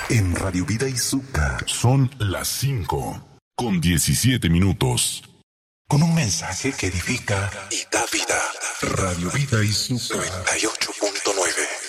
En Radio Vida Izuka. Son las 5:17. Con un mensaje que edifica y da vida. Radio Vida Izuka 98.9.